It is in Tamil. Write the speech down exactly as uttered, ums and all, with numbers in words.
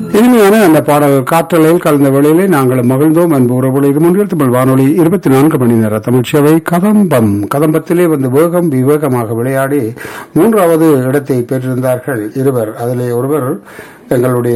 இனிமையான அந்த பாடல் காற்றலையில் கலந்த வேளையிலே நாங்கள் மகிழ்ந்தோம். அன்பு உறவுகளை இது முன்னில் தமிழ் வானொலி இருபத்தி நான்கு மணி நேர தமிழ்ச்சேவை கதம்பம். கதம்பத்திலே வந்து வேகம் விவேகமாக விளையாடி மூன்றாவது இடத்தை பெற்றிருந்தார்கள் இருவர். அதிலே ஒருவர் எங்களுடைய